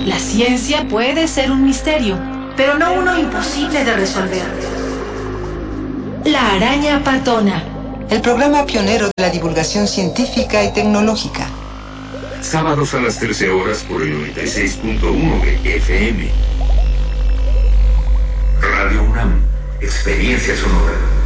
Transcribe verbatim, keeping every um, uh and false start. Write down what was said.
La ciencia puede ser un misterio, pero no uno imposible de resolver. La araña patona. El programa pionero de la divulgación científica y tecnológica. Sábados a las trece horas por el noventa y seis punto uno de F M. Radio UNAM, experiencia sonora.